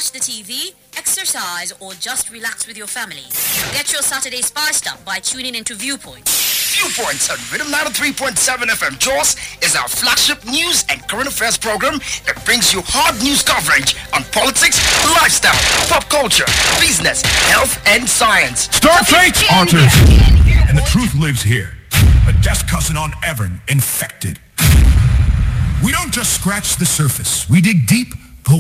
watch the TV, exercise, or just relax with your family? Get your Saturday spiced up by tuning into Viewpoint. Viewpoints on Rhythm 93.7 FM Jos is our flagship news and current affairs program that brings you hard news coverage on politics, lifestyle, pop culture, business, health, and science. Starfleet Arthur! And the truth lives here. A death cousin on Evern infected. We don't just scratch the surface. We dig deep